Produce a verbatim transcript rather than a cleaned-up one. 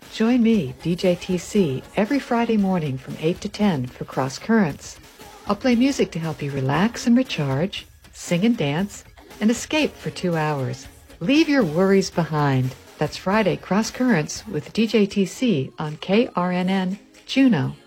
Join me, D J T C, every Friday morning from eight to ten for Cross Currents. I'll play music to help you relax and recharge, sing and dance, and escape for two hours. Leave your worries behind. That's Friday Cross Currents with D J T C on K R N N, Juneau.